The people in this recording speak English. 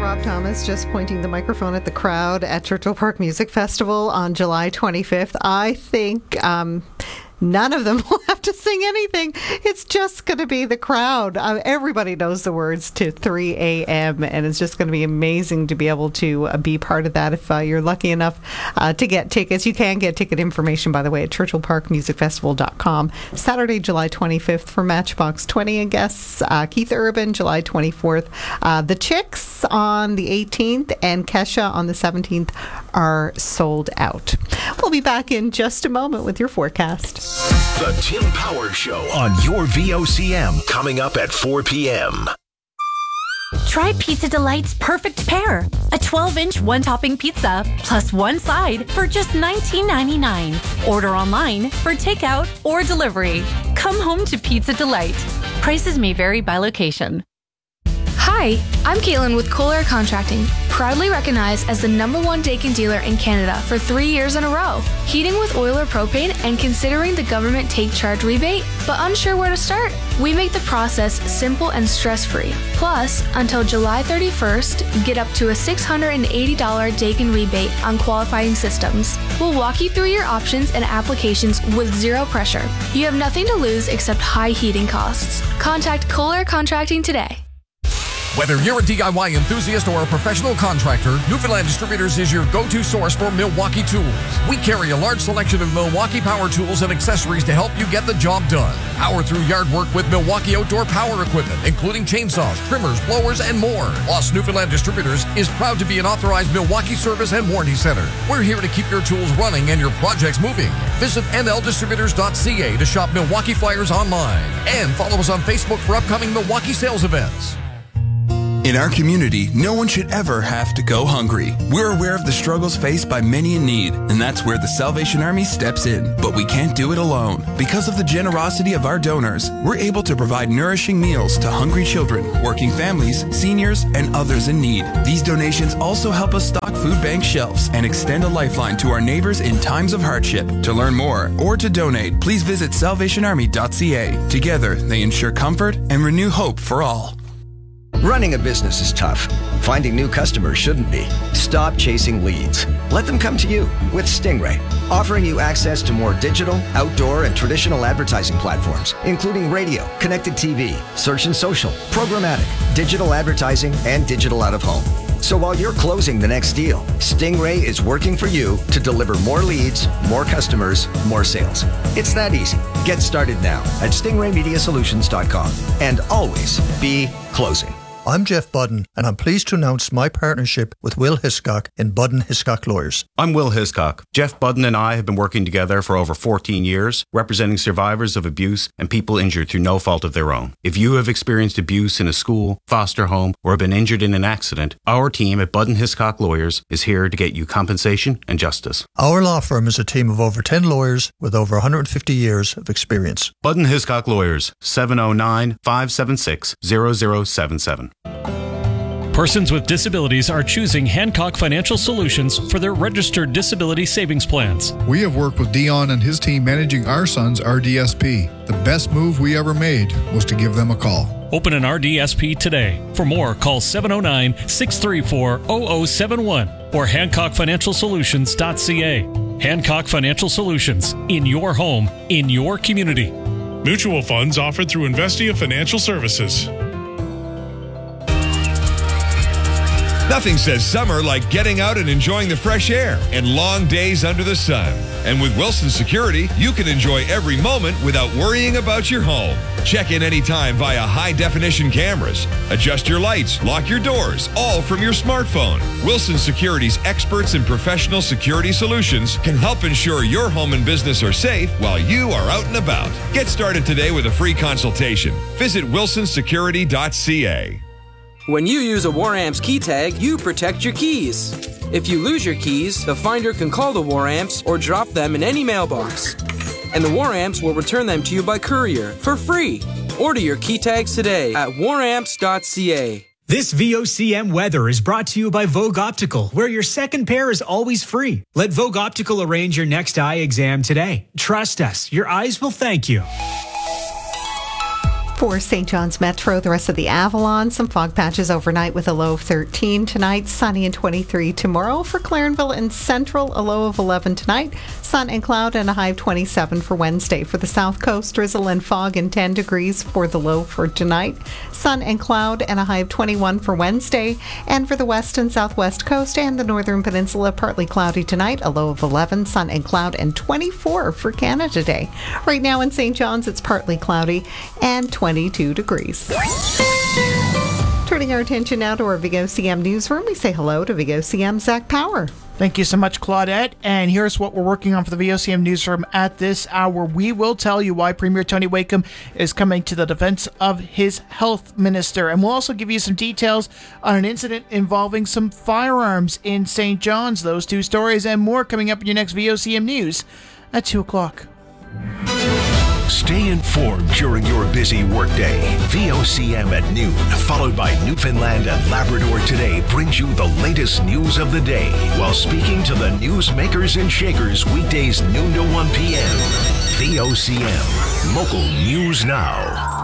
Rob Thomas just pointing the microphone at the crowd at Churchill Park Music Festival on July 25th. I think none of them will have to sing anything. It's just going to be the crowd. Everybody knows the words to 3 a.m. and it's just going to be amazing to be able to be part of that. If you're lucky enough to get tickets, you can get ticket information, by the way, at churchillparkmusicfestival.com. Saturday, July 25th for Matchbox 20 and guests. Keith Urban, July 24th. The Chicks on the 18th and Kesha on the 17th are sold out. We'll be back in just a moment with your forecast. The Tim Power Show on your VOCM, coming up at 4 p.m. Try Pizza Delight's perfect pair. A 12-inch one-topping pizza plus one side for just $19.99. Order online for takeout or delivery. Come home to Pizza Delight. Prices may vary by location. Hi, I'm Caitlin with Kohler Contracting, proudly recognized as the #1 Daikin dealer in Canada for 3 years in a row. Heating with oil or propane and considering the government take charge rebate, but unsure where to start? We make the process simple and stress-free. Plus, until July 31st, get up to a $680 Daikin rebate on qualifying systems. We'll walk you through your options and applications with zero pressure. You have nothing to lose except high heating costs. Contact Kohler Contracting today. Whether you're a DIY enthusiast or a professional contractor, Newfoundland Distributors is your go-to source for Milwaukee tools. We carry a large selection of Milwaukee power tools and accessories to help you get the job done. Power through yard work with Milwaukee outdoor power equipment, including chainsaws, trimmers, blowers, and more. Plus, Newfoundland Distributors is proud to be an authorized Milwaukee service and warranty center. We're here to keep your tools running and your projects moving. Visit nldistributors.ca to shop Milwaukee flyers online. And follow us on Facebook for upcoming Milwaukee sales events. In our community, no one should ever have to go hungry. We're aware of the struggles faced by many in need, and that's where the Salvation Army steps in. But we can't do it alone. Because of the generosity of our donors, we're able to provide nourishing meals to hungry children, working families, seniors, and others in need. These donations also help us stock food bank shelves and extend a lifeline to our neighbors in times of hardship. To learn more or to donate, please visit salvationarmy.ca. Together, they ensure comfort and renew hope for all. Running a business is tough. Finding new customers shouldn't be. Stop chasing leads. Let them come to you with Stingray, offering you access to more digital, outdoor, and traditional advertising platforms, including radio, connected TV, search and social, programmatic, digital advertising, and digital out of home. So while you're closing the next deal, Stingray is working for you to deliver more leads, more customers, more sales. It's that easy. Get started now at stingraymediasolutions.com and always be closing. I'm Jeff Budden, and I'm pleased to announce my partnership with Will Hiscock in Budden Hiscock Lawyers. I'm Will Hiscock. Jeff Budden and I have been working together for over 14 years, representing survivors of abuse and people injured through no fault of their own. If you have experienced abuse in a school, foster home, or have been injured in an accident, our team at Budden Hiscock Lawyers is here to get you compensation and justice. Our law firm is a team of over 10 lawyers with over 150 years of experience. Budden Hiscock Lawyers, 709-576-0077. Persons with disabilities are choosing Hancock Financial Solutions for their registered disability savings plans. We have worked with Dion and his team managing our son's RDSP. The best move we ever made was to give them a call. Open an RDSP today. For more, call 709-634-0071 or HancockFinancialSolutions.ca. Hancock Financial Solutions, in your home, in your community. Mutual funds offered through Investia Financial Services. Nothing says summer like getting out and enjoying the fresh air and long days under the sun. And with Wilson Security, you can enjoy every moment without worrying about your home. Check in anytime via high-definition cameras. Adjust your lights, lock your doors, all from your smartphone. Wilson Security's experts in professional security solutions can help ensure your home and business are safe while you are out and about. Get started today with a free consultation. Visit wilsonsecurity.ca. When you use a WarAmps key tag, you protect your keys. If you lose your keys, the finder can call the WarAmps or drop them in any mailbox. And the WarAmps will return them to you by courier for free. Order your key tags today at waramps.ca. This VOCM weather is brought to you by Vogue Optical, where your second pair is always free. Let Vogue Optical arrange your next eye exam today. Trust us, your eyes will thank you. For St. John's Metro, the rest of the Avalon, some fog patches overnight with a low of 13 tonight, sunny and 23 tomorrow. For Clarenville and Central, a low of 11 tonight, sun and cloud and a high of 27 for Wednesday. For the South Coast, drizzle and fog and 10 degrees for the low for tonight, sun and cloud and a high of 21 for Wednesday. And for the West and Southwest Coast and the Northern Peninsula, partly cloudy tonight, a low of 11, sun and cloud and 24 for Canada Day. Right now in St. John's, it's partly cloudy and 22 degrees. Turning our attention now to our VOCM newsroom, we say hello to VOCM Zach Power. Thank you so much, Claudette. And here's what we're working on for the VOCM newsroom at this hour. We will tell you why Premier Tony Wakeham is coming to the defense of his health minister. And we'll also give you some details on an incident involving some firearms in St. John's. Those two stories and more coming up in your next VOCM news at 2 o'clock. Stay informed during your busy workday. VOCM at noon, followed by Newfoundland and Labrador Today, brings you the latest news of the day while speaking to the newsmakers and shakers weekdays noon to 1 p.m. VOCM, local news now.